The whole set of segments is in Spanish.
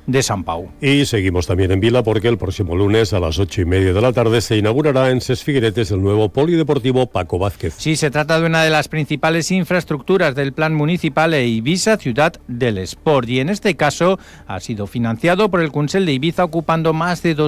de Sant Pau. Y seguimos también en Vila porque el próximo lunes a las 8:30 de la tarde se inaugurará en Ses Figueretes el nuevo polideportivo Paco Vázquez. Sí, se trata de una de las principales infraestructuras del plan municipal Eivissa Ciudad del Sport, y en este caso ha sido financiado por el Consell de Ibiza, ocupando más de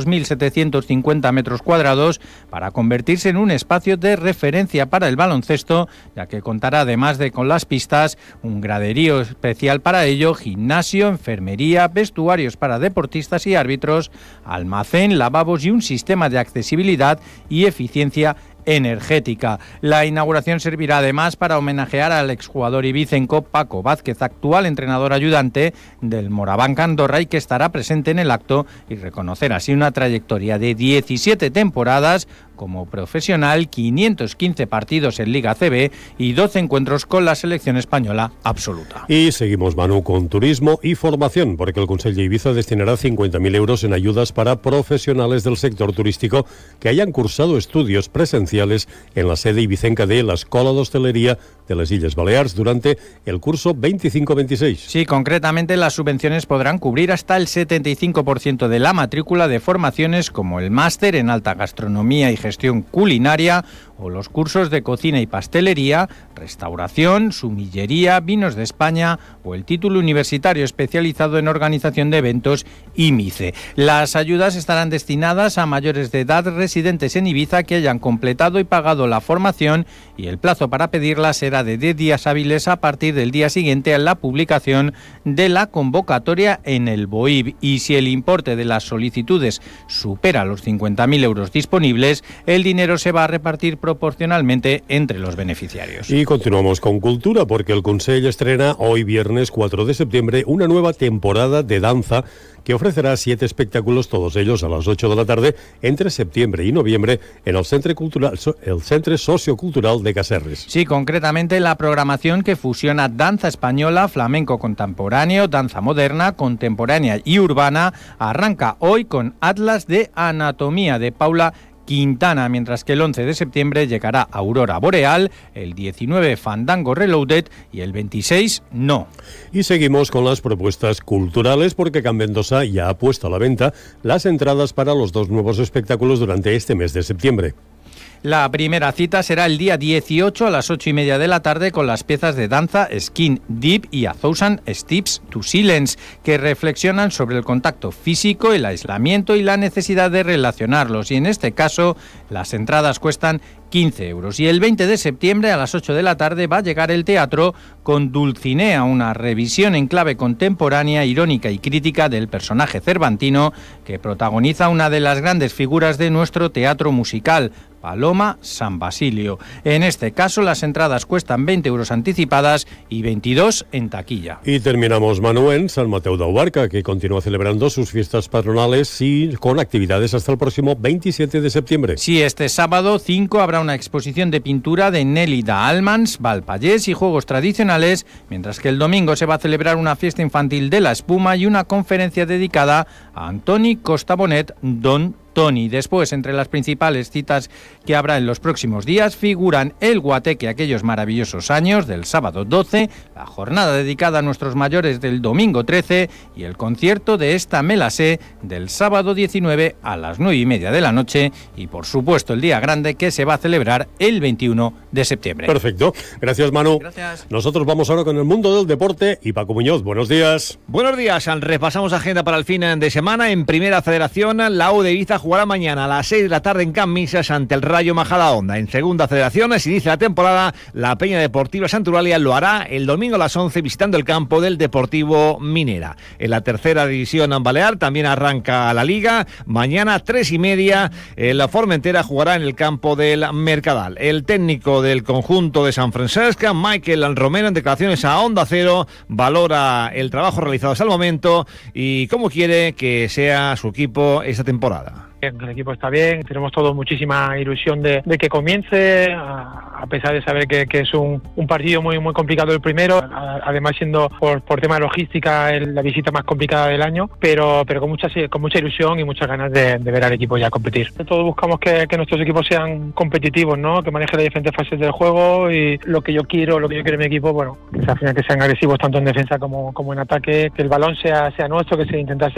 2.750 metros cuadrados para convertirse en un espacio de referencia para el baloncesto, ya que contará además de con las pistas, un graderío especial para ello, gimnasio, enfermería, vestuarios para deportistas y árbitros, almacén, lavabos y un sistema de accesibilidad y eficiencia energética. La inauguración servirá además para homenajear al exjugador ibicenco Paco Vázquez, actual entrenador ayudante del Moraván Andorra, y que estará presente en el acto, y reconocer así una trayectoria de 17 temporadas como profesional, 515 partidos en Liga CB y 12 encuentros con la selección española absoluta. Y seguimos, Manu, con turismo y formación, porque el Consell de Ibiza destinará 50.000 euros en ayudas para profesionales del sector turístico que hayan cursado estudios presenciales en la sede ibicenca de la Escola d'Hostaleria de las Illes Balears durante el curso 25-26. Sí, concretamente las subvenciones podrán cubrir hasta el 75% de la matrícula de formaciones como el máster en alta gastronomía y gestión culinaria o los cursos de cocina y pastelería, restauración, sumillería, vinos de España o el título universitario especializado en organización de eventos IMICE. Las ayudas estarán destinadas a mayores de edad residentes en Ibiza que hayan completado y pagado la formación, y el plazo para pedirla será de 10 días hábiles a partir del día siguiente a la publicación de la convocatoria en el BOIB. Y si el importe de las solicitudes supera los 50.000 euros disponibles, el dinero se va a repartir proporcionalmente entre los beneficiarios. Y continuamos con cultura, porque el Consell estrena hoy viernes 4 de septiembre una nueva temporada de danza que ofrecerá 7 espectáculos, todos ellos a las 8 de la tarde, entre septiembre y noviembre, en el Centre Sociocultural de Caserres. Sí, concretamente la programación, que fusiona danza española, flamenco contemporáneo, danza moderna, contemporánea y urbana, arranca hoy con Atlas de Anatomía de Paula Quintana, mientras que el 11 de septiembre llegará Aurora Boreal, el 19 Fandango Reloaded y el 26 No. Y seguimos con las propuestas culturales, porque Can Ventosa ya ha puesto a la venta las entradas para los 2 nuevos espectáculos durante este mes de septiembre. La primera cita será el día 18 a las 8:30 de la tarde con las piezas de danza Skin Deep y A Thousand Steps to Silence, que reflexionan sobre el contacto físico, el aislamiento y la necesidad de relacionarlos. Y en este caso, las entradas cuestan 15 euros. Y el 20 de septiembre a las 8 de la tarde va a llegar el teatro con Dulcinea, una revisión en clave contemporánea, irónica y crítica del personaje cervantino que protagoniza una de las grandes figuras de nuestro teatro musical, Paloma San Basilio. En este caso, las entradas cuestan 20 euros anticipadas y 22 en taquilla. Y terminamos, Manu, en San Mateu d'Aubarca, que continúa celebrando sus fiestas patronales y con actividades hasta el próximo 27 de septiembre. Sí, este sábado 5 habrá una exposición de pintura de Nélida Almans, Valpallés y juegos tradicionales, mientras que el domingo se va a celebrar una fiesta infantil de la espuma y una conferencia dedicada a Antoni Costa Bonet, Don Toni. Después, entre las principales citas que habrá en los próximos días, figuran el Guateque aquellos maravillosos años del sábado 12, la jornada dedicada a nuestros mayores del domingo 13 y el concierto de esta Melasé del sábado 19 a las 9:30 de la noche, y por supuesto el día grande, que se va a celebrar el 21 de septiembre. Perfecto. Gracias, Manu. Gracias. Nosotros vamos ahora con el mundo del deporte y Paco Muñoz. Buenos días. Buenos días. Repasamos agenda para el fin de semana. En Primera Federación, la U de Ibiza jugará mañana a las 6 de la tarde en Can Misas ante el Rayo Majadahonda. En Segunda Federación, se inicia la temporada. La Peña Deportiva Santuralia lo hará el domingo a las 11 visitando el campo del Deportivo Minera. En la Tercera División Balear también arranca la Liga. Mañana 3:30 la Formentera jugará en el campo del Mercadal. El técnico del conjunto de San Francesc, Michael Romero, en declaraciones a Onda Cero, valora el trabajo realizado hasta el momento y cómo quiere que sea su equipo esta temporada. El equipo está bien, tenemos todos muchísima ilusión de que comience, a pesar de saber que es un partido muy complicado el primero, además siendo por tema de logística la visita más complicada del año, pero con mucha ilusión y muchas ganas de ver al equipo ya competir. Todos buscamos que nuestros equipos sean competitivos, ¿no? Que manejen las diferentes fases del juego, y lo que yo quiero en mi equipo, bueno, que al final que sean agresivos tanto en defensa como en ataque, que el balón sea nuestro, que se intentase